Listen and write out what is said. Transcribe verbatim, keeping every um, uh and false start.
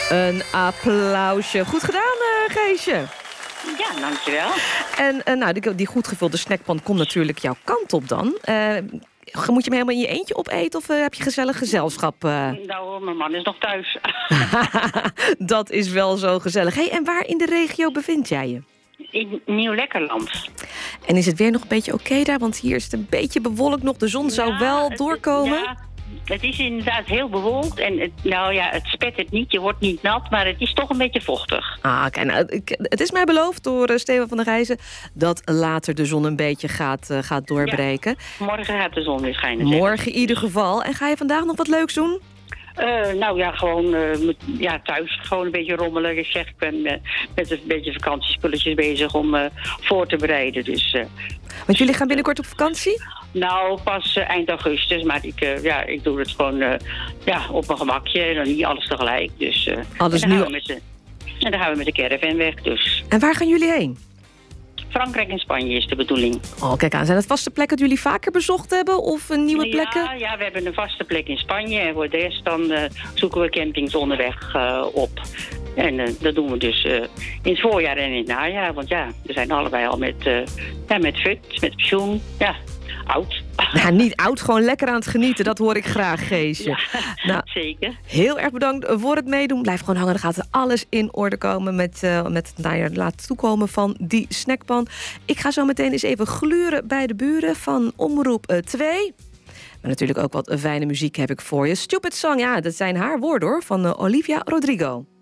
Een applausje. Goed gedaan, uh, Geesje. Ja, dankjewel. En uh, nou, die, die goed gevulde snackpan komt natuurlijk jouw kant op dan. Uh, moet je hem helemaal in je eentje opeten of uh, heb je gezellig gezelschap? Uh? Nou, mijn man is nog thuis. Dat is wel zo gezellig. Hey, en waar in de regio bevind jij je? In Nieuw-Lekkerland. En is het weer nog een beetje oké okay daar? Want hier is het een beetje bewolkt nog. De zon zou ja, wel het, doorkomen. Ja, het is inderdaad heel bewolkt. En het, nou ja, het spet het niet. Je wordt niet nat, maar het is toch een beetje vochtig. Ah, oké. Nou, ik, het is mij beloofd door uh, Steven van der Gijzen dat later de zon een beetje gaat, uh, gaat doorbreken. Ja, morgen gaat de zon weer schijnen. Morgen in ieder geval. En ga je vandaag nog wat leuks doen? Uh, nou ja, gewoon uh, met, ja, thuis gewoon een beetje rommelen. Ik zeg, ik ben uh, met een beetje vakantiespulletjes bezig om uh, voor te bereiden. Dus, uh, Want jullie gaan binnenkort op vakantie? Nou, pas uh, eind augustus. Maar ik, uh, ja, ik doe het gewoon uh, ja, op mijn gemakje. En dan niet alles tegelijk. Dus, uh, alles en, dan nu... gaan we met de, en dan gaan we met de caravan weg. Dus. En waar gaan jullie heen? Frankrijk en Spanje is de bedoeling. Oh, kijk aan. Zijn het vaste plekken dat jullie vaker bezocht hebben? Of een nieuwe ja, plekken? Ja, we hebben een vaste plek in Spanje. En voor de rest dan uh, zoeken we campings onderweg uh, op. En uh, dat doen we dus uh, in het voorjaar en in het najaar. Want ja, we zijn allebei al met, uh, ja, met fut, met pensioen. Ja, oud. Nou, niet oud, gewoon lekker aan het genieten. Dat hoor ik graag, Geesje. Ja, nou, zeker. Heel erg bedankt voor het meedoen. Blijf gewoon hangen, dan gaat er alles in orde komen... met, uh, met nou ja, laten toekomen van die snackpan. Ik ga zo meteen eens even gluren bij de buren van Omroep uh, twee. Maar natuurlijk ook wat fijne muziek heb ik voor je. Stupid Song, ja, dat zijn haar woorden hoor, van uh, Olivia Rodrigo.